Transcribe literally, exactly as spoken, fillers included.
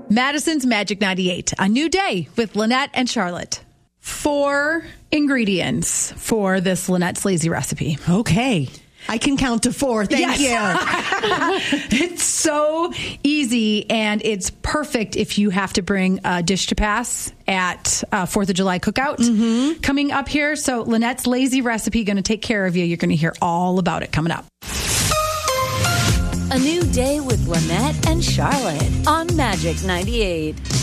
Madison's Magic ninety-eight, a new day with Lynette and Charlotte. Four ingredients for this Lynette's Lazy recipe. Okay. I can count to four. Thank yes. you. It's so easy, and it's perfect if you have to bring a dish to pass at uh, fourth of July cookout mm-hmm. coming up here. So Lynette's Lazy recipe, going to take care of you. You're going to hear all about it coming up. A new day with Lynette and Charlotte on Magic ninety-eight.